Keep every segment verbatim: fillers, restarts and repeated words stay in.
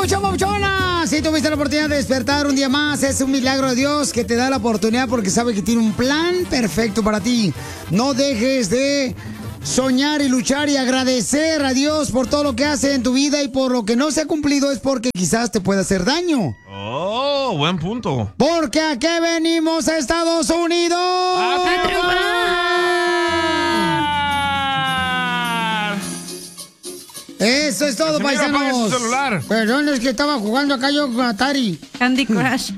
papuchón, papuchona! Si tuviste la oportunidad de despertar un día más, es un milagro de Dios que te da la oportunidad porque sabe que tiene un plan perfecto para ti. No dejes de soñar y luchar y agradecer a Dios por todo lo que hace en tu vida y por lo que no se ha cumplido es porque quizás te pueda hacer daño. Oh, buen punto. Porque ¿a qué venimos a Estados Unidos? ¡A triunfar! Eso es todo, paisanos. Su celular. Perdón, es que estaba jugando acá yo con Atari. Candy Crush.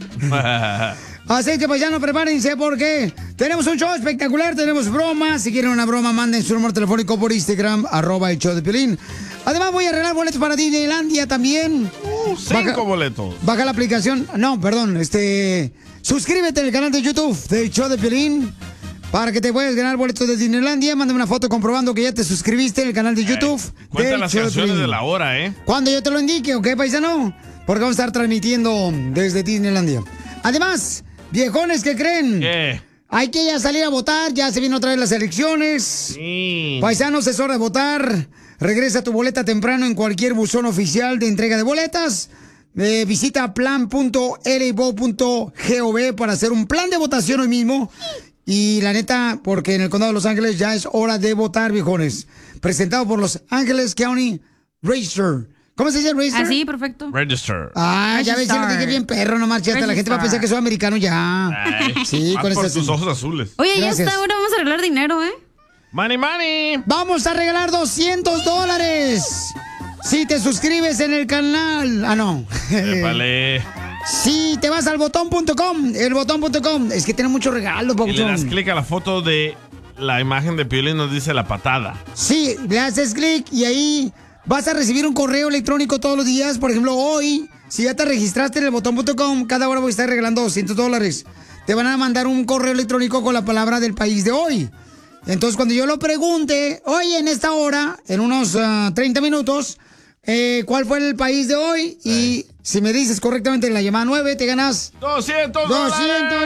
Así que, paisanos, prepárense porque tenemos un show espectacular, tenemos bromas. Si quieren una broma, manden su número telefónico por Instagram, arroba el show de Piolín. Además, voy a arreglar boletos para Disneylandia también. Uh, cinco baja, boletos. Baja la aplicación. No, perdón, este... Suscríbete al canal de YouTube del show de Piolín para que te puedas ganar boletos de Disneylandia. Mándame una foto comprobando que ya te suscribiste en el canal de YouTube. Eh, cuenta las canciones de, de la hora, ¿eh? Cuando yo te lo indique, ¿ok, paisano? Porque vamos a estar transmitiendo desde Disneylandia. Además... Viejones, ¿qué creen? ¿Qué? Hay que ya salir a votar, ya se vienen otra vez las elecciones. Sí. Paisanos, es hora de votar. Regresa tu boleta temprano en cualquier buzón oficial de entrega de boletas. Eh, visita plan punto l b o punto gov para hacer un plan de votación hoy mismo. Y la neta, porque en el condado de Los Ángeles ya es hora de votar, viejones. Presentado por Los Ángeles County Register. ¿Cómo se dice Register? Así, perfecto. Register. Ah, ya ves, ya lo dije bien perro, no marches. Hasta la gente va a pensar que soy americano ya. Ay, sí, con por esas tus ojos azules. Oye, Gracias. ya está, ahora vamos a arreglar dinero, ¿eh? Money, money. Vamos a regalar doscientos dólares. Si te suscribes en el canal. Ah, no. Vale. Si te vas al botón punto com, el botón punto com. Es que tiene muchos regalos, Y le das Papuchón. clic a la foto de la imagen de Piolín, nos dice la patada. Sí, le haces clic y ahí vas a recibir un correo electrónico todos los días. Por ejemplo, hoy, si ya te registraste en el botón punto com, cada hora voy a estar regalando doscientos dólares. Te van a mandar un correo electrónico con la palabra del país de hoy. Entonces, cuando yo lo pregunte, oye, en esta hora, en unos uh, treinta minutos, eh, ¿cuál fue el país de hoy? Sí. Y si me dices correctamente en la llamada nueve, te ganas ¡doscientos dólares! ¡doscientos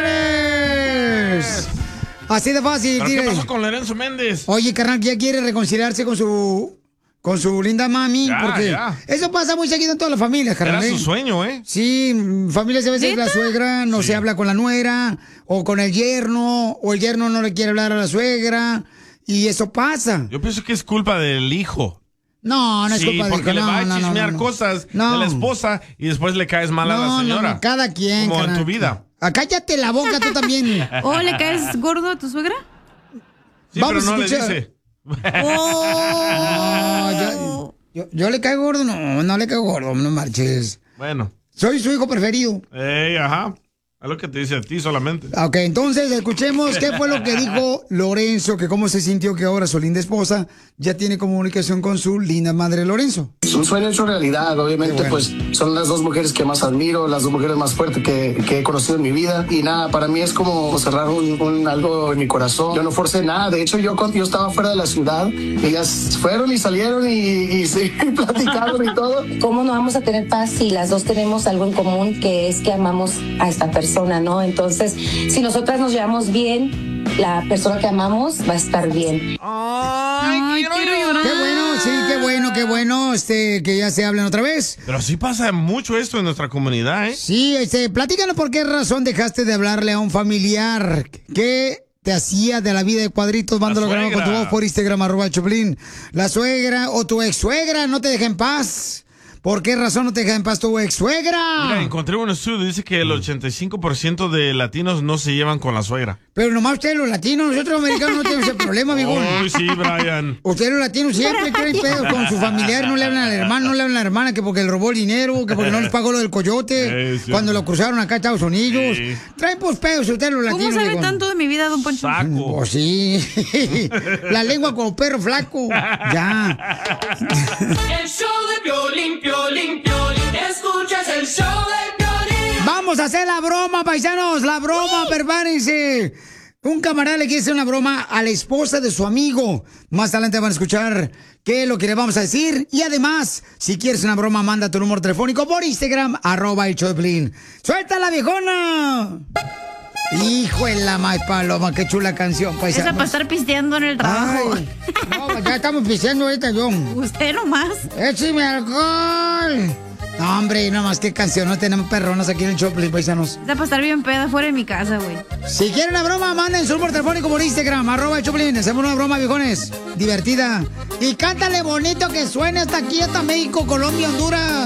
dólares! Así de fácil. ¿Pero qué pasó con Lorenzo Méndez? Oye, carnal, ya quiere reconciliarse con su... Con su linda mami, Ya, porque ya. eso pasa muy seguido en todas las familias, carnal. Era ¿eh? su sueño, ¿eh? Sí, familias a veces ¿Neta? la suegra no Sí. se habla con la nuera, o con el yerno, o el yerno no le quiere hablar a la suegra, y eso pasa. Yo pienso que es culpa del hijo. No, no es Sí, culpa de porque le no, va a no, no, chismear no, no. cosas No. de la esposa y después le caes mal a la No, no, señora. no, cada quien, Como carnal. en tu vida. Ah, cállate la boca tú también. ¿O le caes gordo a tu suegra? Sí, Vamos pero no a escuchar. le dice. No, yo, yo, yo le caigo gordo, no, no le caigo gordo, no marches. Bueno. Soy su hijo preferido. Ey, ajá. Es lo que te dice a ti solamente. Ok, entonces escuchemos qué fue lo que dijo Lorenzo, que cómo se sintió que ahora su linda esposa ya tiene comunicación con su linda madre Lorenzo. Es un sueño hecho realidad, obviamente. Bueno. Pues son las dos mujeres que más admiro, las dos mujeres más fuertes que, que he conocido en mi vida. Y nada, para mí es como cerrar un, un algo en mi corazón. Yo no forcé nada, de hecho yo, yo estaba fuera de la ciudad, ellas fueron y salieron y, y, sí, platicaron y todo. ¿Cómo no vamos a tener paz si las dos tenemos algo en común, que es que amamos a esta persona, ¿no? Entonces, si nosotras nos llevamos bien, la persona que amamos va a estar bien. Ay, Ay, quiero quiero llorar. llorar. Qué bueno, sí, qué bueno, qué bueno, este, que ya se hablen otra vez. Pero sí pasa mucho esto en nuestra comunidad, ¿eh? Sí, este, platícanos por qué razón dejaste de hablarle a un familiar. ¿Qué te hacía de la vida de cuadritos? Mándalo grabado con tu voz por Instagram, arroba el Choplin. La suegra o tu ex suegra no te deja en paz. ¿Por qué razón no te deja en paz tu ex suegra? Mira, encontré un estudio, dice que el ochenta y cinco por ciento de latinos no se llevan con la suegra. Pero nomás ustedes los latinos, nosotros los americanos no tenemos ese problema, amigo. Uy, sí, Brian. Ustedes los latinos siempre tienen pedos con su familiar, no le hablan al hermano, no le hablan a la hermana, que porque le robó el dinero, que porque no les pagó lo del coyote, Sí, sí. cuando lo cruzaron acá a Estados Unidos. Sí. Traen pues pedos ustedes los ¿Cómo latinos. sabe digo. tanto de mi vida, don Poncho? Saco. Pues sí. La lengua como perro flaco. Ya. El show de Piolín, Piolín, Piolín. Escuchas el show de Piolín. Vamos a hacer la broma, paisanos. La broma, prepárense. Un camarada le quiere hacer una broma a la esposa de su amigo. Más adelante van a escuchar qué es lo que le vamos a decir. Y además, si quieres una broma, manda tu número telefónico por Instagram, arroba el Choplin. ¡Suelta la viejona! Hijo de la más paloma, qué chula canción, paisanos. Esa para estar pisteando en el trabajo. Ay, no, ya estamos pisteando ahorita, John. Usted nomás. ¡Écheme alcohol! No, hombre, nada más que canción, no tenemos perronas aquí en el Choplin, paisanos. Está para estar bien peda fuera de mi casa, güey. Si quieren una broma, manden su número telefónico por Instagram, arroba el Choplin. Hacemos una broma, viejones, divertida. Y cántale bonito que suene hasta aquí, hasta México, Colombia, Honduras.